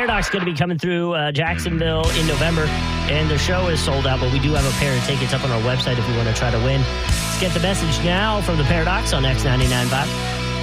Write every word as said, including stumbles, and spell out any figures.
Paradox is going to be coming through uh, Jacksonville in November, and the show is sold out, but we do have a pair of tickets up on our website if you want to try to win. Let's get the message now from the Paradox on X ninety-nine point five.